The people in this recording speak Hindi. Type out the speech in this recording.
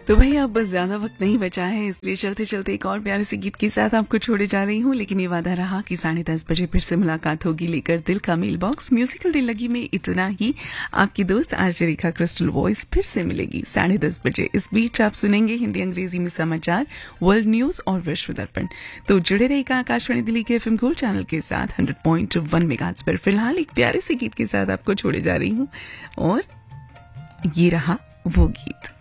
तो भाई अब बस ज्यादा वक्त नहीं बचा है, इसलिए चलते चलते एक और प्यारे से गीत के साथ आपको छोड़े जा रही हूँ। लेकिन ये वादा रहा कि 10:30 बजे फिर से मुलाकात होगी, लेकर दिल का मेल बॉक्स म्यूजिकल दिल लगी में इतना ही। आपकी दोस्त आरजे रेखा क्रिस्टल वॉइस फिर से मिलेगी 10:30 बजे। इस बीच आप सुनेंगे हिंदी अंग्रेजी में समाचार, वर्ल्ड न्यूज और विश्व दर्पण। तो जुड़े रहेगा आकाशवाणी दिल्ली के FM गोल्ड चैनल के साथ 100.1 मेगाहर्ट्ज पर। फिलहाल एक प्यारे से गीत के साथ आपको छोड़े जा रही हूँ, और ये रहा वो गीत।